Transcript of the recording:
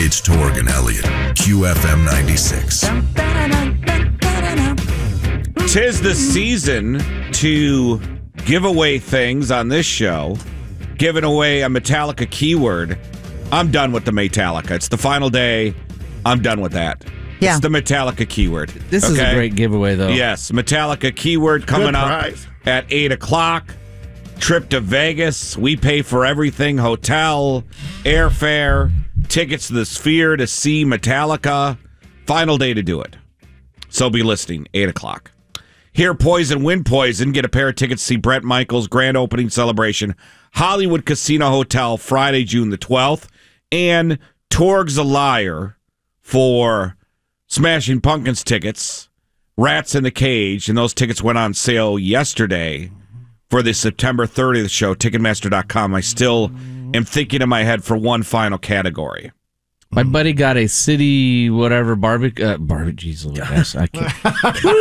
It's Torg and Elliott, QFM 96. Tis the season to give away things on this show. Giving away a Metallica keyword. I'm done with the Metallica. It's the final day. I'm done with that. Yeah. It's the Metallica keyword. This is a great giveaway, though. Yes, Metallica keyword coming up at 8 o'clock. Trip to Vegas. We pay for everything. Hotel, airfare, tickets to the Sphere to see Metallica. Final day to do it. So be listening, 8 o'clock. Hear Poison, win Poison. Get a pair of tickets to see Bret Michaels' grand opening celebration. Hollywood Casino Hotel, Friday, June the 12th. And Torg's a Liar for Smashing Pumpkins tickets. Rats in the Cage. And those tickets went on sale yesterday for the September 30th show, Ticketmaster.com. I still am thinking in my head for one final category. My buddy got a city whatever barbecue. Jeez, I can't.